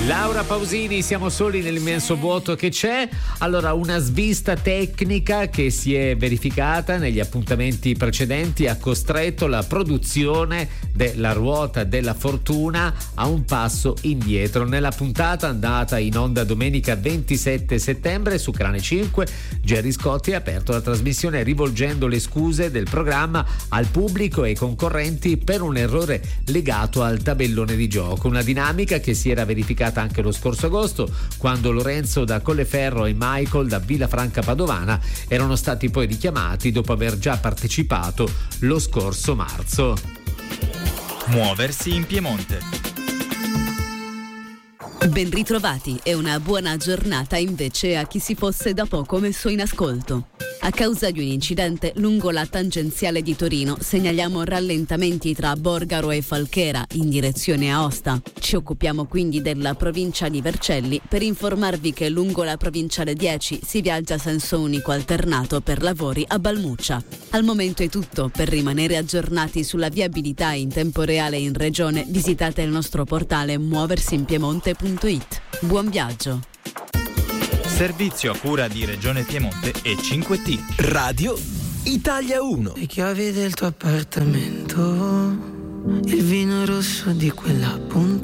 Laura Pausini, siamo soli nell'immenso vuoto che c'è. Allora, una svista tecnica che si è verificata negli appuntamenti precedenti ha costretto la produzione della ruota della fortuna a un passo indietro. Nella puntata andata in onda domenica 27 settembre su Canale 5, Gerry Scotti ha aperto la trasmissione rivolgendo le scuse del programma al pubblico e ai concorrenti per un errore legato al tabellone di gioco, una dinamica che si era verificata anche lo scorso agosto, quando Lorenzo da Colleferro e Michael da Villafranca Padovana erano stati poi richiamati dopo aver già partecipato lo scorso marzo. Muoversi in Piemonte. Ben ritrovati e una buona giornata invece a chi si fosse da poco messo in ascolto. A causa di un incidente lungo la tangenziale di Torino segnaliamo rallentamenti tra Borgaro e Falchera in direzione Aosta. Ci occupiamo quindi della provincia di Vercelli per informarvi che lungo la provinciale 10 si viaggia a senso unico alternato per lavori a Balmuccia. Al momento è tutto. Per rimanere aggiornati sulla viabilità in tempo reale in regione visitate il nostro portale muoversinpiemonte.it. Buon viaggio! Servizio a cura di Regione Piemonte e 5T. Radio Italia 1. Le chiavi del tuo appartamento, il vino rosso di quella punta